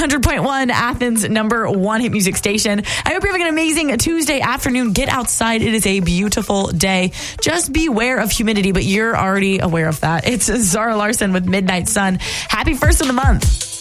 100.1, Athens' #1 hit music station. I hope you're having an amazing Tuesday afternoon. Get outside. It is a beautiful day. Just beware of humidity, but you're already aware of that. It's Zara Larson with Midnight Sun. Happy first of the month.